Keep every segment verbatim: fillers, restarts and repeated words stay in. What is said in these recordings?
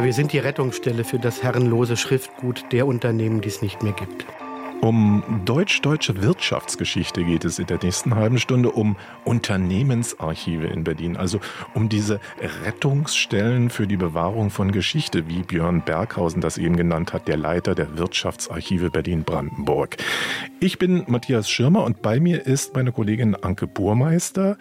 Wir sind die Rettungsstelle für das herrenlose Schriftgut der Unternehmen, die es nicht mehr gibt. Um deutsch-deutsche Wirtschaftsgeschichte geht es in der nächsten halben Stunde, um Unternehmensarchive in Berlin, also um diese Rettungsstellen für die Bewahrung von Geschichte, wie Björn Berghausen das eben genannt hat, der Leiter der Wirtschaftsarchive Berlin-Brandenburg. Ich bin Matthias Schirmer und bei mir ist meine Kollegin Anke Burmeister,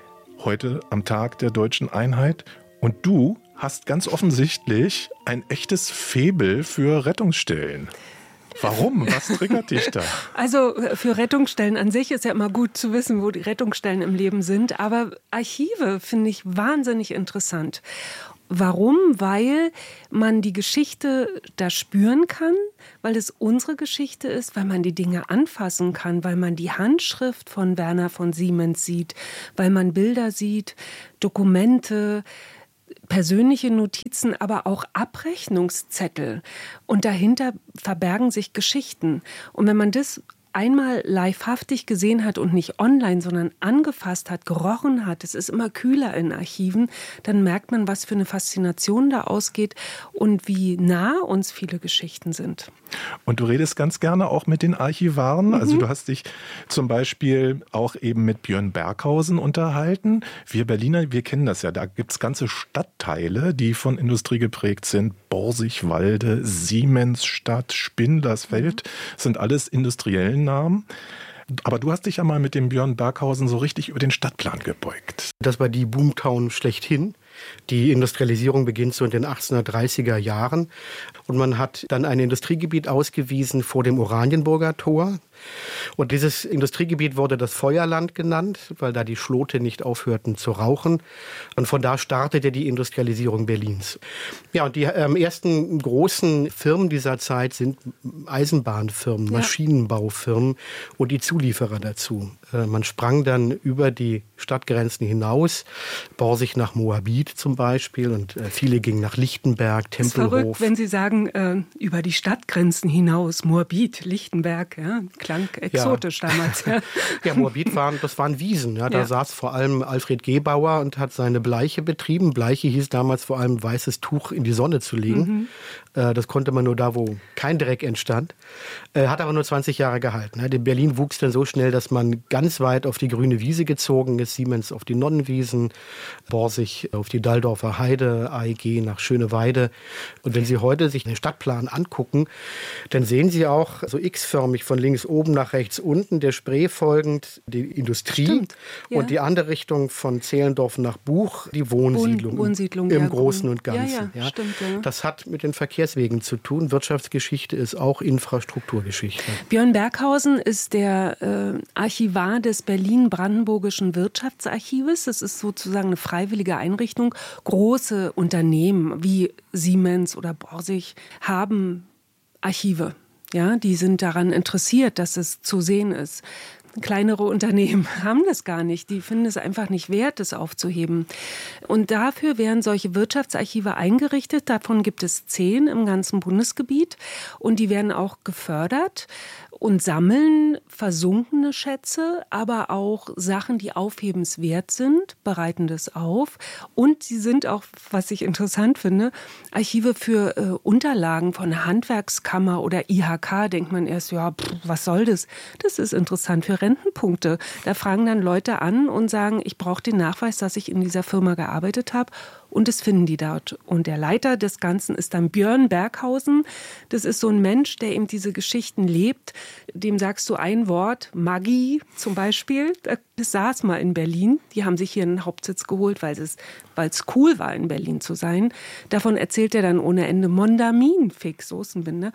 heute am Tag der Deutschen Einheit. Und du hast ganz offensichtlich ein echtes Faible für Rettungsstellen. Warum? Was triggert dich da? Also für Rettungsstellen an sich ist ja immer gut zu wissen, wo die Rettungsstellen im Leben sind. Aber Archive finde ich wahnsinnig interessant. Warum? Weil man die Geschichte da spüren kann, weil es unsere Geschichte ist, weil man die Dinge anfassen kann, weil man die Handschrift von Werner von Siemens sieht, weil man Bilder sieht, Dokumente, persönliche Notizen, aber auch Abrechnungszettel. Und dahinter verbergen sich Geschichten. Und wenn man das einmal livehaftig gesehen hat und nicht online, sondern angefasst hat, gerochen hat, es ist immer kühler in Archiven, dann merkt man, was für eine Faszination da ausgeht und wie nah uns viele Geschichten sind. Und du redest ganz gerne auch mit den Archivaren. Mhm. Also du hast dich zum Beispiel auch eben mit Björn Berghausen unterhalten. Wir Berliner, wir kennen das ja. Da gibt es ganze Stadtteile, die von Industrie geprägt sind. Borsigwalde, Siemensstadt, Spindlersfeld, mhm. sind alles industriellen Namen. Aber du hast dich ja mal mit dem Björn Berghausen so richtig über den Stadtplan gebeugt. Das war die Boomtown schlechthin. Die Industrialisierung beginnt so in den achtzehnhundertdreißiger Jahren. Und man hat dann ein Industriegebiet ausgewiesen vor dem Oranienburger Tor. Und dieses Industriegebiet wurde das Feuerland genannt, weil da die Schlote nicht aufhörten zu rauchen. Und von da startete die Industrialisierung Berlins. Ja, und die ähm, ersten großen Firmen dieser Zeit sind Eisenbahnfirmen, ja. Maschinenbaufirmen und die Zulieferer dazu. Äh, man sprang dann über die Stadtgrenzen hinaus, Borsig nach Moabit zum Beispiel, und äh, viele gingen nach Lichtenberg, Tempelhof. Das ist verrückt, wenn Sie sagen, äh, über die Stadtgrenzen hinaus, Moabit, Lichtenberg, ja, klang exotisch ja. damals. Ja, ja Moabit waren, das waren Wiesen. Ja, da ja. saß vor allem Alfred Gebauer und hat seine Bleiche betrieben. Bleiche hieß damals vor allem weißes Tuch in die Sonne zu legen. Mhm. Äh, das konnte man nur da, wo kein Dreck entstand. Äh, hat aber nur zwanzig Jahre gehalten. Ja, Berlin wuchs dann so schnell, dass man ganz weit auf die grüne Wiese gezogen ist. Siemens auf die Nonnenwiesen, Borsig auf die Dalldorfer Heide, A E G nach Schöneweide. Und wenn Sie heute sich den Stadtplan angucken, dann sehen Sie auch so x-förmig von links oben nach rechts unten, der Spree folgend, die Industrie. Stimmt, ja. Und die andere Richtung von Zehlendorf nach Buch, die Wohnsiedlung, Wohn Wohnsiedlung im ja, Großen und Ganzen. Ja, ja, ja. Stimmt, ja. Das hat mit den Verkehrswegen zu tun. Wirtschaftsgeschichte ist auch Infrastrukturgeschichte. Björn Berghausen ist der äh, Archivar des Berlin-Brandenburgischen Wirtschaftsarchives. Das ist sozusagen eine freiwillige Einrichtung. Große Unternehmen wie Siemens oder Borsig haben Archive. Ja, die sind daran interessiert, dass es zu sehen ist. Kleinere Unternehmen haben das gar nicht. Die finden es einfach nicht wert, das aufzuheben. Und dafür werden solche Wirtschaftsarchive eingerichtet. Davon gibt es zehn im ganzen Bundesgebiet. Und die werden auch gefördert und sammeln versunkene Schätze, aber auch Sachen, die aufhebenswert sind, bereiten das auf. Und sie sind auch, was ich interessant finde, Archive für äh, Unterlagen von der Handwerkskammer oder I H K. Denkt man erst, ja, pff, was soll das? Das ist interessant für Rentenpunkte. Da fragen dann Leute an und sagen, ich brauche den Nachweis, dass ich in dieser Firma gearbeitet habe. Und das finden die dort. Und der Leiter des Ganzen ist dann Björn Berghausen. Das ist so ein Mensch, der eben diese Geschichten lebt. Dem sagst du ein Wort, Maggi zum Beispiel. Das saß mal in Berlin. Die haben sich hier einen Hauptsitz geholt, weil es, weil es cool war, in Berlin zu sein. Davon erzählt er dann ohne Ende. Mondamin, Fix, Soßenbinder,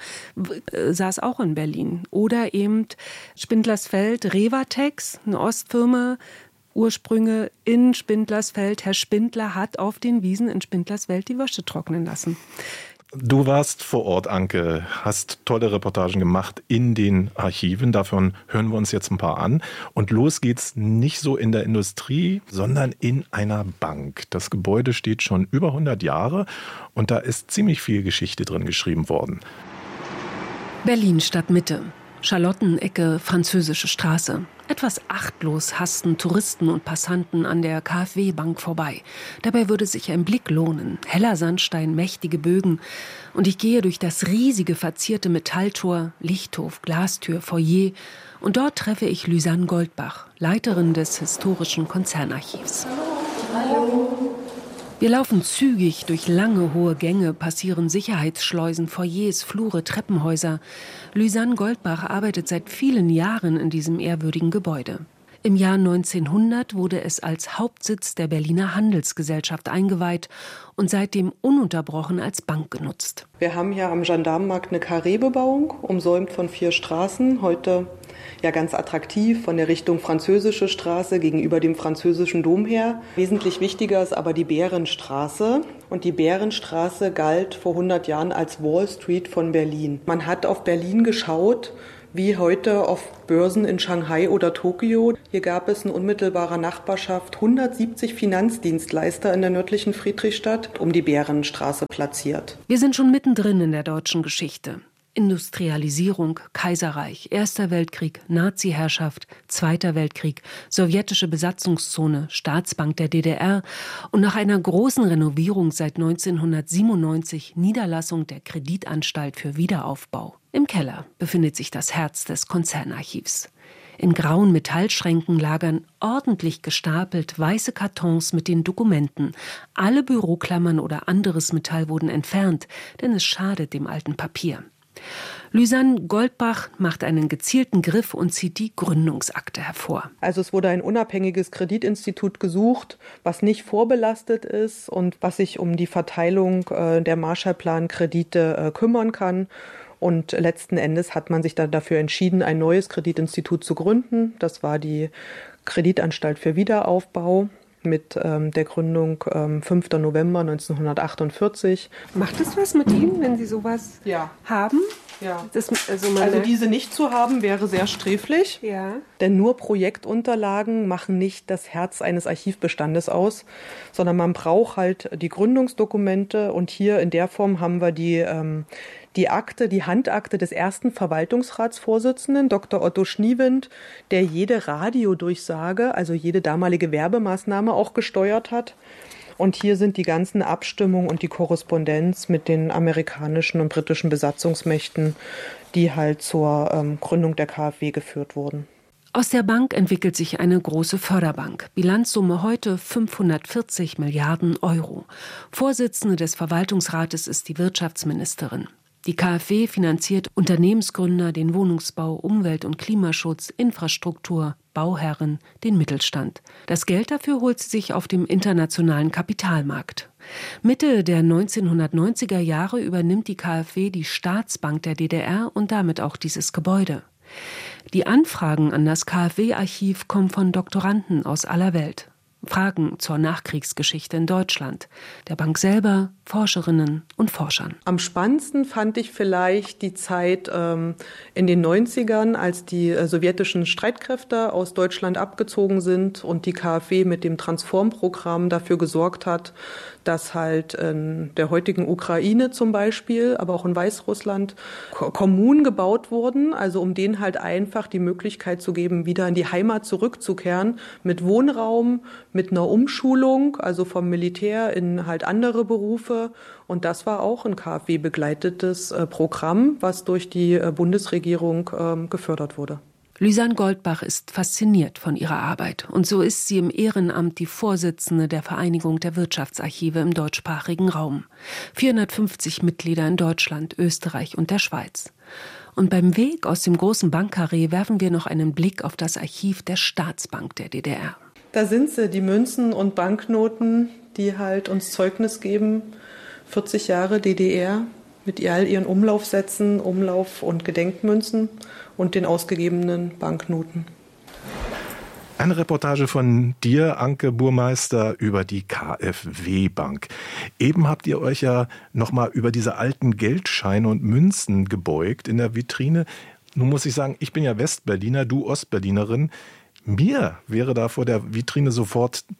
saß auch in Berlin. Oder eben Spindlersfeld, Revatex, eine Ostfirma, Ursprünge in Spindlersfeld. Herr Spindler hat auf den Wiesen in Spindlersfeld die Wäsche trocknen lassen. Du warst vor Ort, Anke, hast tolle Reportagen gemacht in den Archiven. Davon hören wir uns jetzt ein paar an. Und los geht's nicht so in der Industrie, sondern in einer Bank. Das Gebäude steht schon über hundert Jahre und da ist ziemlich viel Geschichte drin geschrieben worden. Berlin Stadtmitte. Charlottenecke, Französische Straße. Etwas achtlos hassten Touristen und Passanten an der KfW-Bank vorbei. Dabei würde sich ein Blick lohnen. Heller Sandstein, mächtige Bögen. Und ich gehe durch das riesige verzierte Metalltor, Lichthof, Glastür, Foyer. Und dort treffe ich Lysanne Goldbach, Leiterin des historischen Konzernarchivs. Hallo. Wir laufen zügig durch lange, hohe Gänge, passieren Sicherheitsschleusen, Foyers, Flure, Treppenhäuser. Lysanne Goldbach arbeitet seit vielen Jahren in diesem ehrwürdigen Gebäude. Im Jahr neunzehnhundert wurde es als Hauptsitz der Berliner Handelsgesellschaft eingeweiht und seitdem ununterbrochen als Bank genutzt. Wir haben hier am Gendarmenmarkt eine Karreebebauung, umsäumt von vier Straßen. Heute ja ganz attraktiv von der Richtung Französische Straße gegenüber dem französischen Dom her. Wesentlich wichtiger ist aber die Bärenstraße. Und die Bärenstraße galt vor hundert Jahren als Wall Street von Berlin. Man hat auf Berlin geschaut, wie heute auf Börsen in Shanghai oder Tokio. Hier gab es in unmittelbarer Nachbarschaft hundertsiebzig Finanzdienstleister in der nördlichen Friedrichstadt, um die Bärenstraße platziert. Wir sind schon mittendrin in der deutschen Geschichte. Industrialisierung, Kaiserreich, Erster Weltkrieg, Nazi-Herrschaft, Zweiter Weltkrieg, sowjetische Besatzungszone, Staatsbank der D D R und nach einer großen Renovierung seit neunzehnhundertsiebenundneunzig Niederlassung der Kreditanstalt für Wiederaufbau. Im Keller befindet sich das Herz des Konzernarchivs. In grauen Metallschränken lagern ordentlich gestapelt weiße Kartons mit den Dokumenten. Alle Büroklammern oder anderes Metall wurden entfernt, denn es schadet dem alten Papier. Lysanne Goldbach macht einen gezielten Griff und zieht die Gründungsakte hervor. Also es wurde ein unabhängiges Kreditinstitut gesucht, was nicht vorbelastet ist und was sich um die Verteilung äh, der Marshallplan-Kredite äh, kümmern kann. Und letzten Endes hat man sich dann dafür entschieden, ein neues Kreditinstitut zu gründen. Das war die Kreditanstalt für Wiederaufbau mit ähm, der Gründung ähm, fünfter November neunzehnhundertachtundvierzig. Macht es was mit Ihnen, wenn Sie sowas ja. haben? Ja. Das, also, also diese nicht zu haben, wäre sehr sträflich. Ja. Denn nur Projektunterlagen machen nicht das Herz eines Archivbestandes aus, sondern man braucht halt die Gründungsdokumente. Und hier in der Form haben wir die ähm, Die Akte, die Handakte des ersten Verwaltungsratsvorsitzenden, Doktor Otto Schniewind, der jede Radiodurchsage, also jede damalige Werbemaßnahme auch gesteuert hat. Und hier sind die ganzen Abstimmungen und die Korrespondenz mit den amerikanischen und britischen Besatzungsmächten, die halt zur ähm, Gründung der KfW geführt wurden. Aus der Bank entwickelt sich eine große Förderbank. Bilanzsumme heute fünfhundertvierzig Milliarden Euro. Vorsitzende des Verwaltungsrates ist die Wirtschaftsministerin. Die KfW finanziert Unternehmensgründer, den Wohnungsbau, Umwelt- und Klimaschutz, Infrastruktur, Bauherren, den Mittelstand. Das Geld dafür holt sie sich auf dem internationalen Kapitalmarkt. Mitte der neunzehnhundertneunziger Jahre übernimmt die KfW die Staatsbank der D D R und damit auch dieses Gebäude. Die Anfragen an das KfW-Archiv kommen von Doktoranden aus aller Welt. Fragen zur Nachkriegsgeschichte in Deutschland, der Bank selber, Forscherinnen und Forschern. Am spannendsten fand ich vielleicht die Zeit ähm, in den neunzigern, als die äh, sowjetischen Streitkräfte aus Deutschland abgezogen sind und die KfW mit dem Transformprogramm dafür gesorgt hat, dass halt in der heutigen Ukraine zum Beispiel, aber auch in Weißrussland Ko- Kommunen gebaut wurden, also um denen halt einfach die Möglichkeit zu geben, wieder in die Heimat zurückzukehren mit Wohnraum, mit einer Umschulung, also vom Militär in halt andere Berufe. Und das war auch ein KfW-begleitetes äh, Programm, was durch die äh, Bundesregierung äh, gefördert wurde. Lysanne Goldbach ist fasziniert von ihrer Arbeit. Und so ist sie im Ehrenamt die Vorsitzende der Vereinigung der Wirtschaftsarchive im deutschsprachigen Raum. vierhundertfünfzig Mitglieder in Deutschland, Österreich und der Schweiz. Und beim Weg aus dem großen Bankkarree werfen wir noch einen Blick auf das Archiv der Staatsbank der D D R. Da sind sie, die Münzen und Banknoten, die halt uns Zeugnis geben. vierzig Jahre D D R mit all ihren Umlaufsätzen, Umlauf- und Gedenkmünzen und den ausgegebenen Banknoten. Eine Reportage von dir, Anke Burmeister, über die KfW-Bank. Eben habt ihr euch ja nochmal über diese alten Geldscheine und Münzen gebeugt in der Vitrine. Nun muss ich sagen, ich bin ja Westberliner, du Ostberlinerin. Mir wäre da vor der Vitrine sofort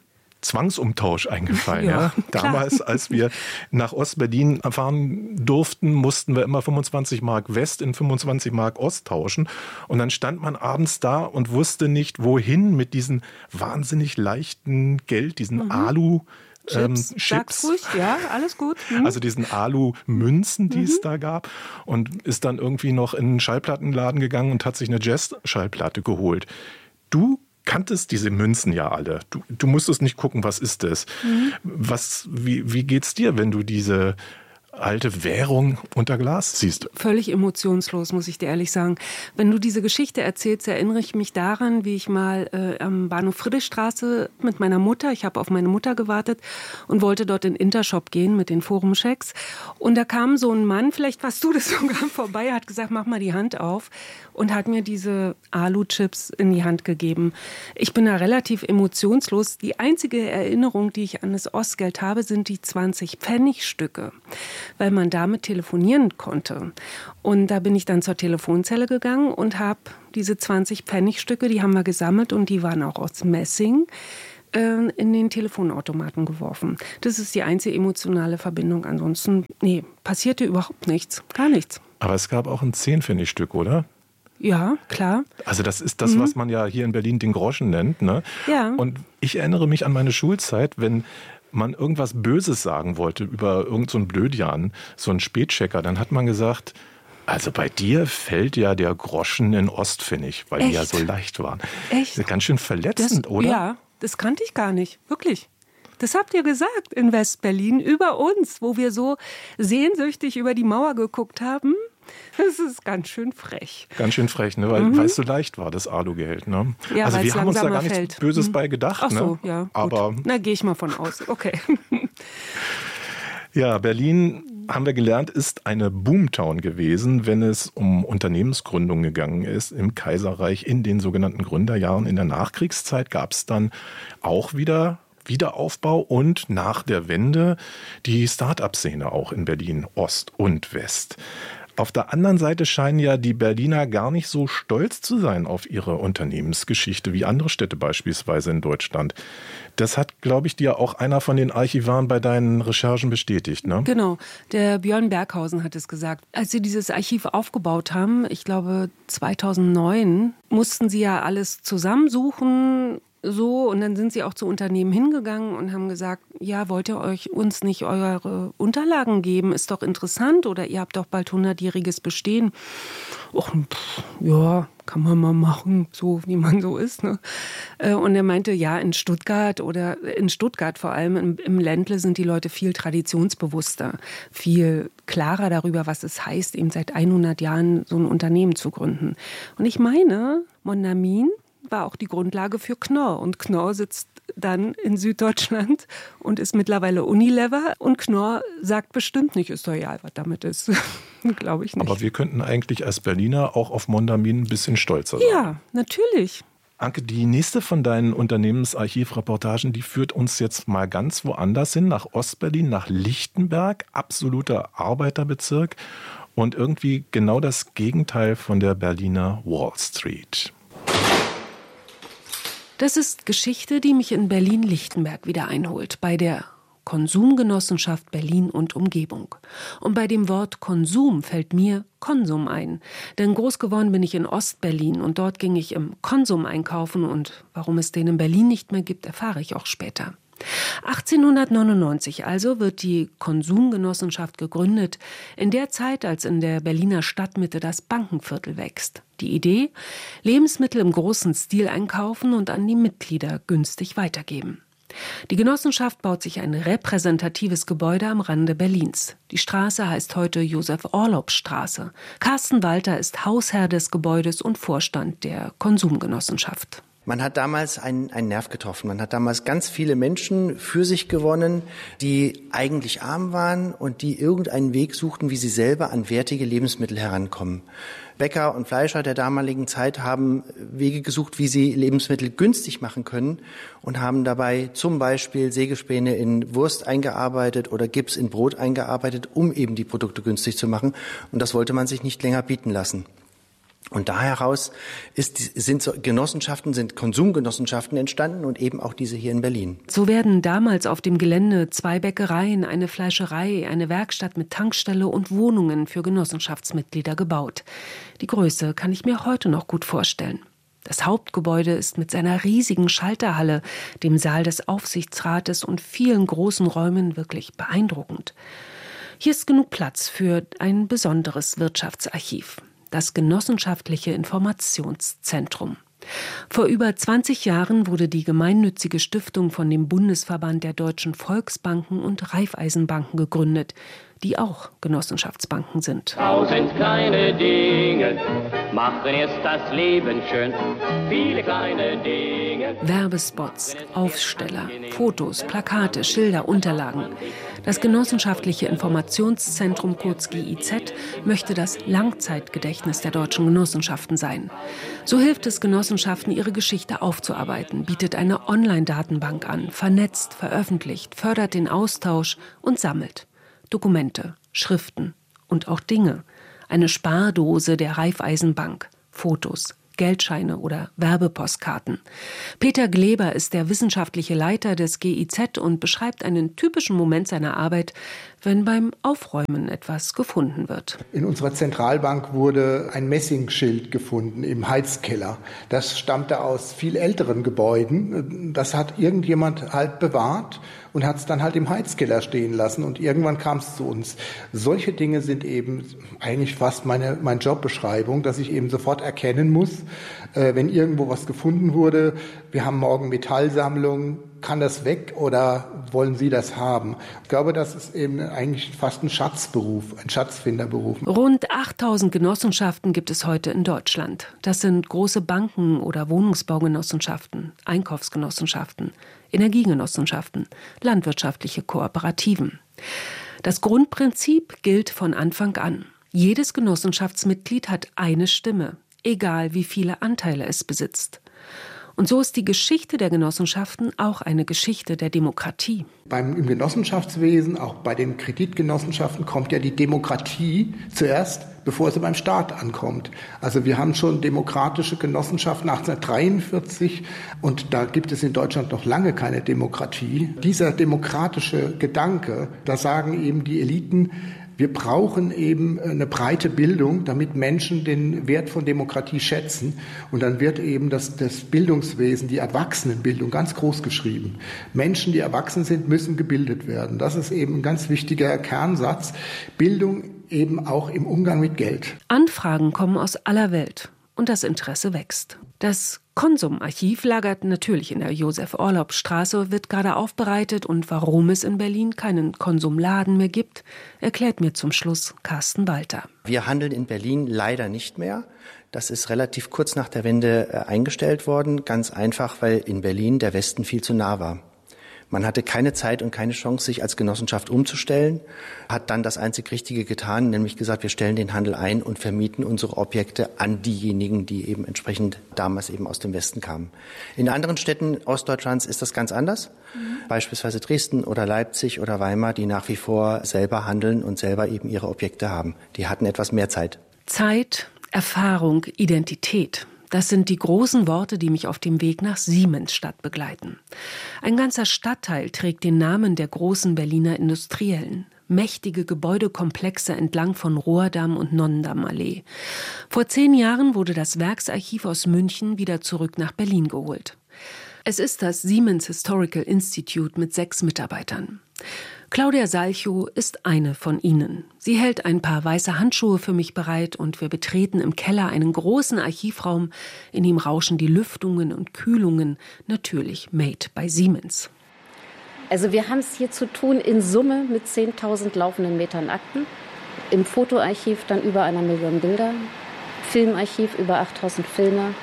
Zwangsumtausch eingefallen. Ja, ja? Damals, als wir nach Ostberlin fahren durften, mussten wir immer fünfundzwanzig Mark West in fünfundzwanzig Mark Ost tauschen. Und dann stand man abends da und wusste nicht, wohin mit diesem wahnsinnig leichten Geld, diesen mhm. Alu. Chips, ähm, Chips. Chips. Ruhig, ja, alles gut. Mhm. Also diesen Alu-Münzen, die mhm. es da gab. Und ist dann irgendwie noch in einen Schallplattenladen gegangen und hat sich eine Jazz-Schallplatte geholt. Du kanntest diese Münzen ja alle. Du, du musstest nicht gucken, was ist das? Mhm. Was, wie, wie geht's dir, wenn du diese alte Währung unter Glas siehst? Völlig emotionslos, muss ich dir ehrlich sagen. Wenn du diese Geschichte erzählst, erinnere ich mich daran, wie ich mal äh, am Bahnhof Friedrichstraße mit meiner Mutter, ich habe auf meine Mutter gewartet und wollte dort in Intershop gehen mit den Forumchecks. Und da kam so ein Mann, vielleicht warst du das sogar vorbei, hat gesagt, mach mal die Hand auf und hat mir diese Alu-Chips in die Hand gegeben. Ich bin da relativ emotionslos. Die einzige Erinnerung, die ich an das Ostgeld habe, sind die zwanzig Pfennigstücke, weil man damit telefonieren konnte. Und da bin ich dann zur Telefonzelle gegangen und habe diese zwanzig Pfennigstücke, die haben wir gesammelt und die waren auch aus Messing, äh, in den Telefonautomaten geworfen. Das ist die einzige emotionale Verbindung. Ansonsten, nee, passierte überhaupt nichts, gar nichts. Aber es gab auch ein zehn-Pfennigstück, oder? Ja, klar. Also das ist das, mhm. was man ja hier in Berlin den Groschen nennt. Ne? Ja. Und ich erinnere mich an meine Schulzeit, wenn man irgendwas Böses sagen wollte über irgend so einen Blödjan, so einen Spätchecker, dann hat man gesagt, also bei dir fällt ja der Groschen in Ostpfennig, weil Echt? die ja so leicht waren. Echt? Das ist ganz schön verletzend, das, oder? Ja, das kannte ich gar nicht, wirklich. Das habt ihr gesagt in Westberlin über uns, wo wir so sehnsüchtig über die Mauer geguckt haben. Das ist ganz schön frech. Ganz schön frech, ne? Weil mhm. es so leicht war, das Alugeld. Ne? Ja, also wir haben uns da gar fällt. nichts Böses mhm. bei gedacht. Ach so, ne? ja, gut. Aber na, gehe ich mal von aus. Okay. Ja, Berlin, haben wir gelernt, ist eine Boomtown gewesen, wenn es um Unternehmensgründung gegangen ist im Kaiserreich in den sogenannten Gründerjahren. In der Nachkriegszeit gab es dann auch wieder Wiederaufbau und nach der Wende die Start-up-Szene auch in Berlin, Ost und West. Auf der anderen Seite scheinen ja die Berliner gar nicht so stolz zu sein auf ihre Unternehmensgeschichte wie andere Städte beispielsweise in Deutschland. Das hat, glaube ich, dir auch einer von den Archivaren bei deinen Recherchen bestätigt, ne? Genau, der Björn Berghausen hat es gesagt. Als sie dieses Archiv aufgebaut haben, ich glaube zweitausendneun, mussten sie ja alles zusammensuchen, so, und dann sind sie auch zu Unternehmen hingegangen und haben gesagt, ja, wollt ihr euch uns nicht eure Unterlagen geben? Ist doch interessant, oder ihr habt doch bald hundertjähriges Bestehen. Och, pff, ja, kann man mal machen, so wie man so ist. Ne? Und er meinte, ja, in Stuttgart oder in Stuttgart vor allem, im, im Ländle sind die Leute viel traditionsbewusster, viel klarer darüber, was es heißt, eben seit hundert Jahren so ein Unternehmen zu gründen. Und ich meine, Mondamin war auch die Grundlage für Knorr. Und Knorr sitzt dann in Süddeutschland und ist mittlerweile Unilever. Und Knorr sagt bestimmt nicht, ist doch egal, was damit ist. Glaube ich nicht. Aber wir könnten eigentlich als Berliner auch auf Mondamin ein bisschen stolzer sein. Ja, natürlich. Anke, die nächste von deinen Unternehmensarchivreportagen, die führt uns jetzt mal ganz woanders hin, nach Ostberlin, nach Lichtenberg, absoluter Arbeiterbezirk und irgendwie genau das Gegenteil von der Berliner Wall Street. Das ist Geschichte, die mich in Berlin-Lichtenberg wieder einholt, bei der Konsumgenossenschaft Berlin und Umgebung. Und bei dem Wort Konsum fällt mir Konsum ein. Denn groß geworden bin ich in Ostberlin und dort ging ich im Konsum einkaufen, und warum es den in Berlin nicht mehr gibt, erfahre ich auch später. achtzehnhundertneunundneunzig also wird die Konsumgenossenschaft gegründet, in der Zeit, als in der Berliner Stadtmitte das Bankenviertel wächst. Die Idee: Lebensmittel im großen Stil einkaufen und an die Mitglieder günstig weitergeben. Die Genossenschaft baut sich ein repräsentatives Gebäude am Rande Berlins. Die Straße heißt heute Josef-Orlob-Straße. Carsten Walter ist Hausherr des Gebäudes und Vorstand der Konsumgenossenschaft. Man hat damals einen, einen Nerv getroffen. Man hat damals ganz viele Menschen für sich gewonnen, die eigentlich arm waren und die irgendeinen Weg suchten, wie sie selber an wertige Lebensmittel herankommen. Bäcker und Fleischer der damaligen Zeit haben Wege gesucht, wie sie Lebensmittel günstig machen können, und haben dabei zum Beispiel Sägespäne in Wurst eingearbeitet oder Gips in Brot eingearbeitet, um eben die Produkte günstig zu machen. Und das wollte man sich nicht länger bieten lassen. Und da heraus ist, sind Genossenschaften, sind Konsumgenossenschaften entstanden und eben auch diese hier in Berlin. So werden damals auf dem Gelände zwei Bäckereien, eine Fleischerei, eine Werkstatt mit Tankstelle und Wohnungen für Genossenschaftsmitglieder gebaut. Die Größe kann ich mir heute noch gut vorstellen. Das Hauptgebäude ist mit seiner riesigen Schalterhalle, dem Saal des Aufsichtsrates und vielen großen Räumen wirklich beeindruckend. Hier ist genug Platz für ein besonderes Wirtschaftsarchiv. Das Genossenschaftliche Informationszentrum. Vor über zwanzig Jahren wurde die gemeinnützige Stiftung von dem Bundesverband der deutschen Volksbanken und Raiffeisenbanken gegründet, die auch Genossenschaftsbanken sind. Tausend kleine Dinge machen erst das Leben schön. Viele kleine Dinge. Werbespots, Aufsteller, Fotos, Plakate, Schilder, Unterlagen. Das Genossenschaftliche Informationszentrum, kurz G I Z, möchte das Langzeitgedächtnis der deutschen Genossenschaften sein. So hilft es Genossenschaften, ihre Geschichte aufzuarbeiten, bietet eine Online-Datenbank an, vernetzt, veröffentlicht, fördert den Austausch und sammelt Dokumente, Schriften und auch Dinge. Eine Spardose der Raiffeisenbank, Fotos, Geldscheine oder Werbepostkarten. Peter Gleber ist der wissenschaftliche Leiter des G I Z und beschreibt einen typischen Moment seiner Arbeit, wenn beim Aufräumen etwas gefunden wird. In unserer Zentralbank wurde ein Messingschild gefunden im Heizkeller. Das stammte aus viel älteren Gebäuden. Das hat irgendjemand halt bewahrt und hat es dann halt im Heizkeller stehen lassen und irgendwann kam es zu uns. Solche Dinge sind eben eigentlich fast meine, meine Jobbeschreibung, dass ich eben sofort erkennen muss, äh, wenn irgendwo was gefunden wurde, wir haben morgen Metallsammlung, kann das weg oder wollen Sie das haben? Ich glaube, das ist eben eigentlich fast ein Schatzberuf, ein Schatzfinderberuf. Rund achttausend Genossenschaften gibt es heute in Deutschland. Das sind große Banken oder Wohnungsbaugenossenschaften, Einkaufsgenossenschaften, Energiegenossenschaften, landwirtschaftliche Kooperativen. Das Grundprinzip gilt von Anfang an. Jedes Genossenschaftsmitglied hat eine Stimme, egal wie viele Anteile es besitzt. Und so ist die Geschichte der Genossenschaften auch eine Geschichte der Demokratie. Beim im Genossenschaftswesen, auch bei den Kreditgenossenschaften, kommt ja die Demokratie zuerst, bevor sie beim Staat ankommt. Also wir haben schon demokratische Genossenschaften achtzehnhundertdreiundvierzig und da gibt es in Deutschland noch lange keine Demokratie. Dieser demokratische Gedanke, da sagen eben die Eliten, wir brauchen eben eine breite Bildung, damit Menschen den Wert von Demokratie schätzen. Und dann wird eben das, das Bildungswesen, die Erwachsenenbildung ganz groß geschrieben. Menschen, die erwachsen sind, müssen gebildet werden. Das ist eben ein ganz wichtiger Kernsatz. Bildung eben auch im Umgang mit Geld. Anfragen kommen aus aller Welt und das Interesse wächst. Das Konsumarchiv lagert natürlich in der Josef-Orlopp-Straße, wird gerade aufbereitet und warum es in Berlin keinen Konsumladen mehr gibt, erklärt mir zum Schluss Carsten Walter. Wir handeln in Berlin leider nicht mehr. Das ist relativ kurz nach der Wende eingestellt worden, ganz einfach, weil in Berlin der Westen viel zu nah war. Man hatte keine Zeit und keine Chance, sich als Genossenschaft umzustellen, hat dann das einzig Richtige getan, nämlich gesagt, wir stellen den Handel ein und vermieten unsere Objekte an diejenigen, die eben entsprechend damals eben aus dem Westen kamen. In anderen Städten Ostdeutschlands ist das ganz anders, mhm. beispielsweise Dresden oder Leipzig oder Weimar, die nach wie vor selber handeln und selber eben ihre Objekte haben. Die hatten etwas mehr Zeit. Zeit, Erfahrung, Identität. Das sind die großen Worte, die mich auf dem Weg nach Siemensstadt begleiten. Ein ganzer Stadtteil trägt den Namen der großen Berliner Industriellen. Mächtige Gebäudekomplexe entlang von Rohrdamm und Nonnendammallee. Vor zehn Jahren wurde das Werksarchiv aus München wieder zurück nach Berlin geholt. Es ist das Siemens Historical Institute mit sechs Mitarbeitern. Claudia Salchow ist eine von ihnen. Sie hält ein paar weiße Handschuhe für mich bereit und wir betreten im Keller einen großen Archivraum, in dem rauschen die Lüftungen und Kühlungen, natürlich made by Siemens. Also wir haben es hier zu tun in Summe mit zehntausend laufenden Metern Akten, im Fotoarchiv dann über einer Million Bilder, Filmarchiv über achttausend Filme.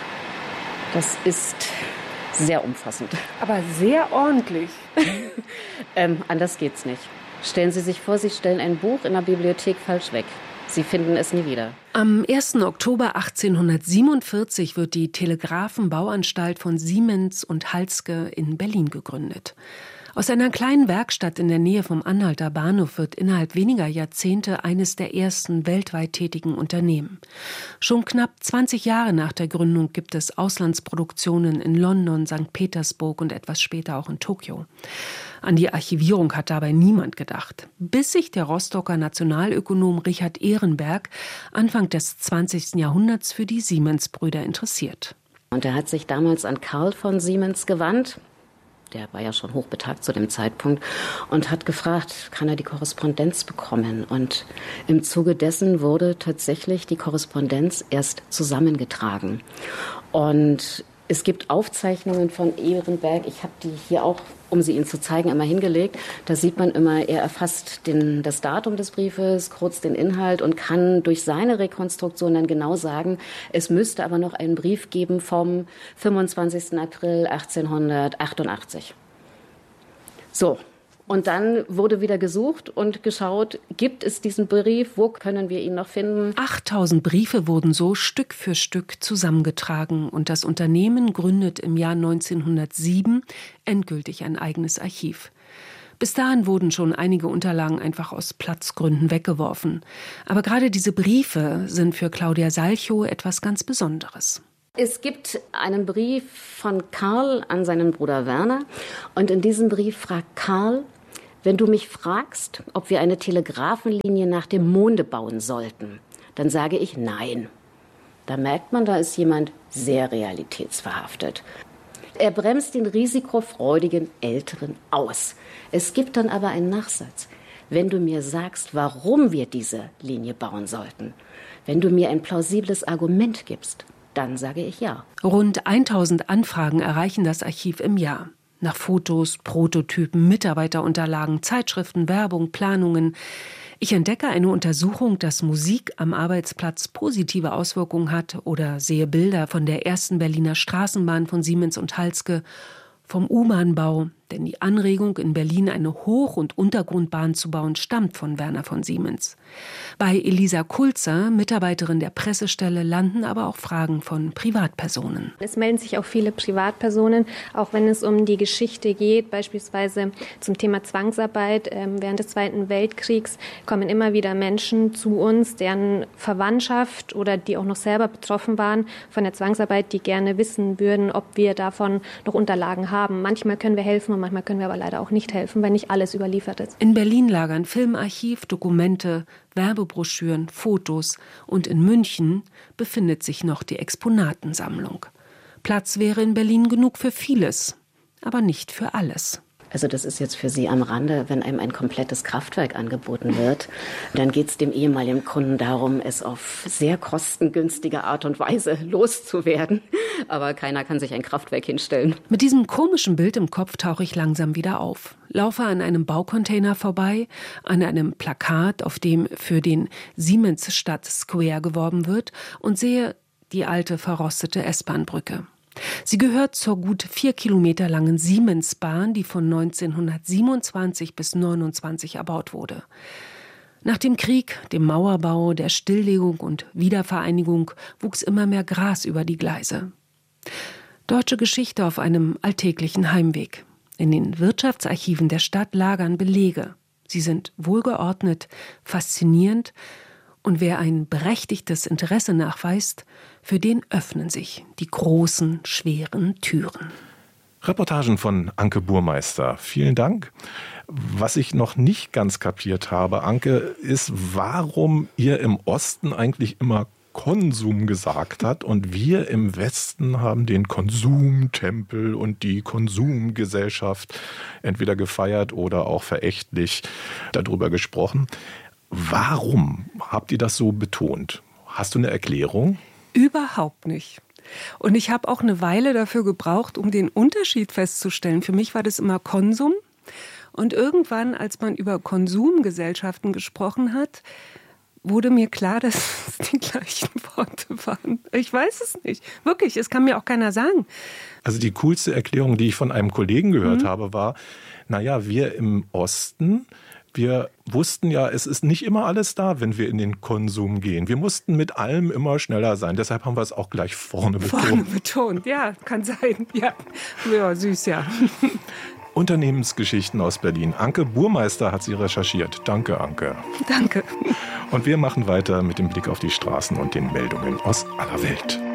Das ist sehr umfassend. Aber sehr ordentlich. ähm, anders geht's nicht. Stellen Sie sich vor, Sie stellen ein Buch in der Bibliothek falsch weg. Sie finden es nie wieder. Am ersten Oktober achtzehnhundertsiebenundvierzig wird die Telegrafenbauanstalt von Siemens und Halske in Berlin gegründet. Aus einer kleinen Werkstatt in der Nähe vom Anhalter Bahnhof wird innerhalb weniger Jahrzehnte eines der ersten weltweit tätigen Unternehmen. Schon knapp zwanzig Jahre nach der Gründung gibt es Auslandsproduktionen in London, Sankt Petersburg und etwas später auch in Tokio. An die Archivierung hat dabei niemand gedacht, bis sich der Rostocker Nationalökonom Richard Ehrenberg Anfang des zwanzigsten Jahrhunderts für die Siemens-Brüder interessiert. Und er hat sich damals an Karl von Siemens gewandt. Der war ja schon hochbetagt zu dem Zeitpunkt und hat gefragt, kann er die Korrespondenz bekommen? Und im Zuge dessen wurde tatsächlich die Korrespondenz erst zusammengetragen. Und es gibt Aufzeichnungen von Ehrenberg, ich habe die hier auch, um sie Ihnen zu zeigen, einmal hingelegt. Da sieht man immer, er erfasst den, das Datum des Briefes, kurz den Inhalt und kann durch seine Rekonstruktion dann genau sagen, es müsste aber noch einen Brief geben vom fünfundzwanzigsten April achtzehnhundertachtundachtzig. So. Und dann wurde wieder gesucht und geschaut, gibt es diesen Brief, wo können wir ihn noch finden? achttausend Briefe wurden so Stück für Stück zusammengetragen und das Unternehmen gründet im Jahr neunzehnhundertsieben endgültig ein eigenes Archiv. Bis dahin wurden schon einige Unterlagen einfach aus Platzgründen weggeworfen. Aber gerade diese Briefe sind für Claudia Salchow etwas ganz Besonderes. Es gibt einen Brief von Karl an seinen Bruder Werner und in diesem Brief fragt Karl, wenn du mich fragst, ob wir eine Telegrafenlinie nach dem Monde bauen sollten, dann sage ich nein. Da merkt man, da ist jemand sehr realitätsverhaftet. Er bremst den risikofreudigen Älteren aus. Es gibt dann aber einen Nachsatz. Wenn du mir sagst, warum wir diese Linie bauen sollten, wenn du mir ein plausibles Argument gibst, dann sage ich ja. Rund tausend Anfragen erreichen das Archiv im Jahr. Nach Fotos, Prototypen, Mitarbeiterunterlagen, Zeitschriften, Werbung, Planungen. Ich entdecke eine Untersuchung, dass Musik am Arbeitsplatz positive Auswirkungen hat oder sehe Bilder von der ersten Berliner Straßenbahn von Siemens und Halske, vom U-Bahn-Bau, denn die Anregung, in Berlin eine Hoch- und Untergrundbahn zu bauen, stammt von Werner von Siemens. Bei Elisa Kulzer, Mitarbeiterin der Pressestelle, landen aber auch Fragen von Privatpersonen. Es melden sich auch viele Privatpersonen, auch wenn es um die Geschichte geht, beispielsweise zum Thema Zwangsarbeit. Während des Zweiten Weltkriegs kommen immer wieder Menschen zu uns, deren Verwandtschaft oder die auch noch selber betroffen waren von der Zwangsarbeit, die gerne wissen würden, ob wir davon noch Unterlagen haben. Manchmal können wir helfen und manchmal können wir aber leider auch nicht helfen, weil nicht alles überliefert ist. In Berlin lagern Filmarchiv, Dokumente, Werbebroschüren, Fotos und in München befindet sich noch die Exponatensammlung. Platz wäre in Berlin genug für vieles, aber nicht für alles. Also das ist jetzt für Sie am Rande, wenn einem ein komplettes Kraftwerk angeboten wird, dann geht es dem ehemaligen Kunden darum, es auf sehr kostengünstige Art und Weise loszuwerden. Aber keiner kann sich ein Kraftwerk hinstellen. Mit diesem komischen Bild im Kopf tauche ich langsam wieder auf. Laufe an einem Baucontainer vorbei, an einem Plakat, auf dem für den Siemensstadt Square geworben wird und sehe die alte verrostete S-Bahn-Brücke. Sie gehört zur gut vier Kilometer langen Siemensbahn, die von neunzehnhundertsiebenundzwanzig bis neunundzwanzig erbaut wurde. Nach dem Krieg, dem Mauerbau, der Stilllegung und Wiedervereinigung wuchs immer mehr Gras über die Gleise. Deutsche Geschichte auf einem alltäglichen Heimweg. In den Wirtschaftsarchiven der Stadt lagern Belege. Sie sind wohlgeordnet, faszinierend und wer ein berechtigtes Interesse nachweist, für den öffnen sich die großen, schweren Türen. Reportagen von Anke Burmeister. Vielen Dank. Was ich noch nicht ganz kapiert habe, Anke, ist, warum ihr im Osten eigentlich immer Konsum gesagt hat und wir im Westen haben den Konsumtempel und die Konsumgesellschaft entweder gefeiert oder auch verächtlich darüber gesprochen. Warum habt ihr das so betont? Hast du eine Erklärung? Überhaupt nicht. Und ich habe auch eine Weile dafür gebraucht, um den Unterschied festzustellen. Für mich war das immer Konsum. Und irgendwann, als man über Konsumgesellschaften gesprochen hat, wurde mir klar, dass es die gleichen Worte waren. Ich weiß es nicht. Wirklich, es kann mir auch keiner sagen. Also die coolste Erklärung, die ich von einem Kollegen gehört mhm. habe, war, naja, wir im Osten, wir wussten ja, es ist nicht immer alles da, wenn wir in den Konsum gehen. Wir mussten mit allem immer schneller sein. Deshalb haben wir es auch gleich vorne betont. Vorne betont, ja, kann sein. Ja, ja süß, ja. Unternehmensgeschichten aus Berlin. Anke Burmeister hat sie recherchiert. Danke, Anke. Danke. Und wir machen weiter mit dem Blick auf die Straßen und den Meldungen aus aller Welt.